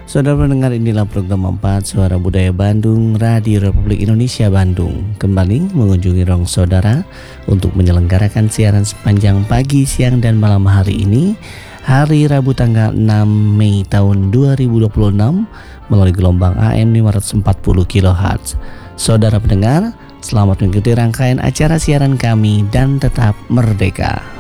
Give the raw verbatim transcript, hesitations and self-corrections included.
Saudara pendengar, inilah program empat Suara Budaya Bandung, Radio Republik Indonesia Bandung, kembali mengunjungi ruang saudara untuk menyelenggarakan siaran sepanjang pagi, siang, dan malam hari ini, hari Rabu tanggal enam Mei tahun dua ribu dua puluh enam, melalui gelombang A M lima ratus empat puluh kilohertz. Saudara pendengar, selamat mengikuti rangkaian acara siaran kami dan tetap merdeka.